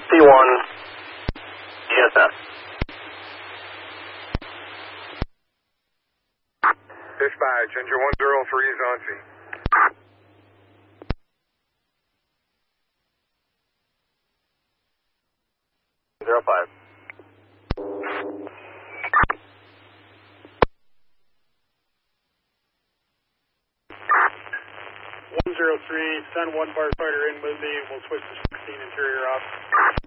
C1, ESS. Dispatch, engine 103 is on scene. Zero 5. Send one firefighter in with me, and we'll switch to 16 interior off.